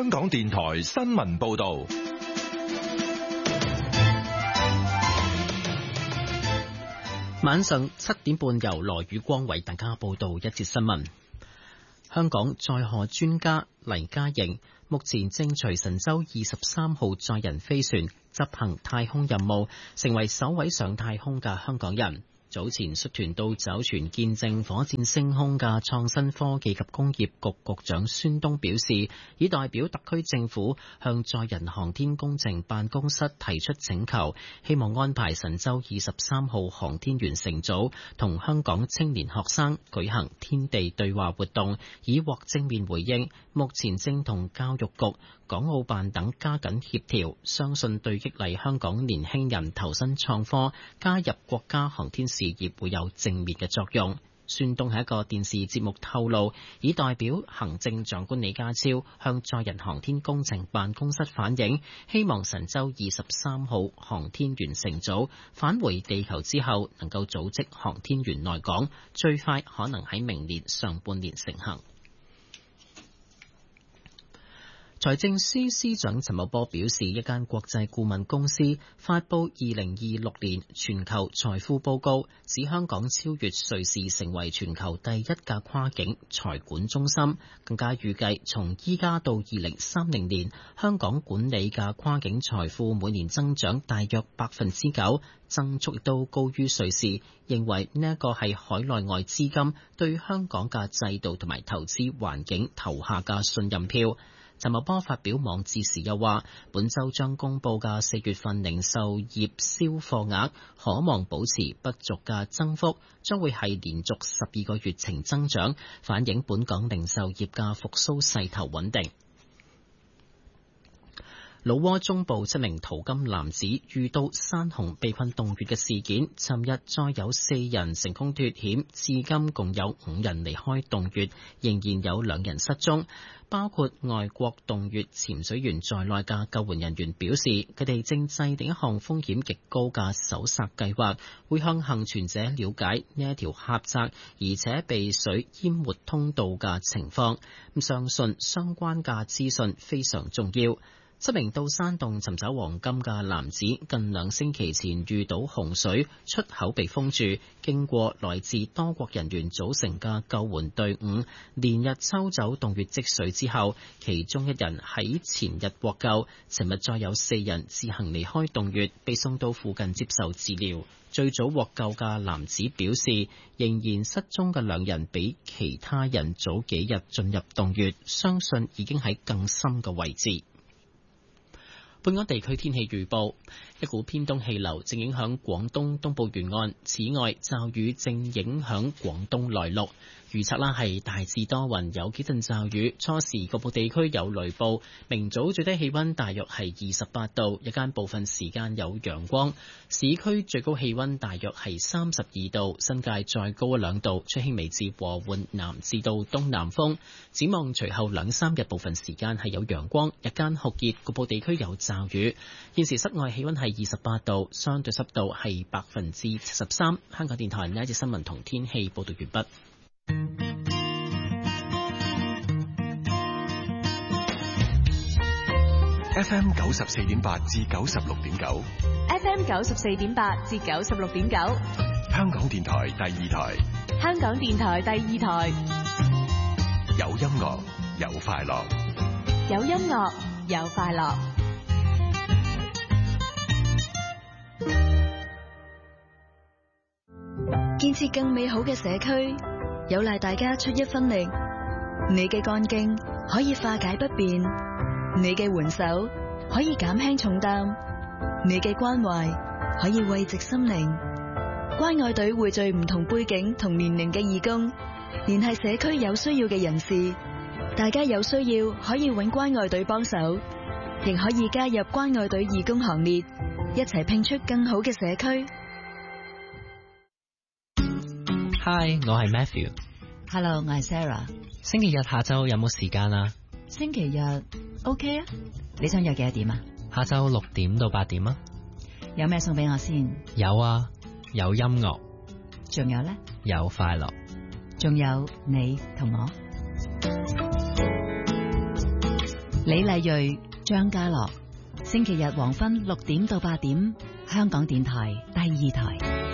港電台新聞報道。 晚上7點半，由羅宇光為大家報道一節新聞。香港載荷專家黎嘉瑩目前正隨神舟23號載人飛船執行太空任務，成為首位上太空嘅香港人。早前率團到酒泉見證火箭升空嘅創新科技及工業局局長孫東表示，已代表特區政府向載人航天工程辦公室提出請求，希望安排神舟23號航天員乘組同香港青年學生舉行天地對話活動，以獲正面回應。目前正同教育局、港澳辦等加緊協調，相信對激勵香港年輕人投身創科、加入國家航天事業會有正面嘅作用。孫東喺一個電視節目透露，已代表行政長官李家超向載人航天工程辦公室反映，希望神舟23號航天員乘組返回地球之後，能夠組織航天員來港，最快可能喺明年上半年成行。財政司司長陳茂波表示，一間國際顧問公司發布2026年全球財富報告，指香港超越瑞士成為全球第一嘅跨境財管中心，更加預計從依家到2030年，香港管理嘅跨境財富每年增長大約9%，增速亦都高於瑞士，認為呢一個係海內外資金對香港嘅制度同埋投資環境投下嘅信任票。陳茂波發表網誌時又話，本週將公佈嘅4月份零售業銷貨額可望保持不俗嘅增幅，將會係連續12個月呈增長，反映本港零售業嘅復甦勢頭穩定。老撾中部7名淘金男子遇到山洪被困洞穴嘅事件，尋日再有4人成功脫險，至今共有5人離開洞穴，仍然有2人失蹤。包括外國洞穴潛水員在內嘅救援人員表示，佢哋正制定一項風險極高嘅搜索計劃，會向幸存者了解呢一條狹窄而且被水淹沒通道嘅情況。相信相關嘅資訊非常重要。7名到山洞尋找黃金嘅男子，近2星期前遇到洪水，出口被封住。經過來自多國人員組成嘅救援隊伍，連日抽走洞穴積水之後，其中1人喺前日獲救。尋日再有4人自行離開洞穴，被送到附近接受治療。最早獲救嘅男子表示，仍然失蹤嘅2人比其他人早幾日進入洞穴，相信已經喺更深嘅位置。本港地區天氣預報，一股偏東氣流正影響廣東東部沿岸，此外驟雨正影響廣東內陸。預測啦係大致多雲，有幾陣驟雨，初時局部地區有雷暴。明早最低氣溫大約係28度，日間部分時間有陽光。市區最高氣溫大約係32度，新界再高1-2度，吹輕微至和緩南至到東南風。展望隨後2-3日部分時間係有陽光，日間酷熱，局部地區有驟雨。現時室外氣溫係28度，相對濕度係73%。香港電台呢一節新聞同天氣報道完畢。 FM 94.8至96.9 FM 94.8至96.9， 香港電台第2台， 香港電台第2台， 有音樂有快樂， 有音樂有快樂。 建設更美好嘅社區，有賴大家出一分力。你嘅幹勁可以化解不便，你嘅援手可以減輕重擔，你嘅關懷可以慰藉心靈。關愛隊匯聚唔同背景同年齡嘅義工，聯繫社區有需要嘅人士。大家有需要可以搵關愛隊幫手，亦可以加入關愛隊義工行列，一齊拼出更好嘅社區。 Hi， 我係 Matthew。Hello， 我係 Sarah。 星期日下晝有冇時間啊？ 星期日 OK 啊，你想約幾多點啊？ 下晝6點到8點啊。 有咩送俾我先？ 有啊，有音樂， 仲有呢？ 有快樂，仲有你同我。 李麗蕊、張家樂，星期日黃昏6點到8點，香港電台第2台。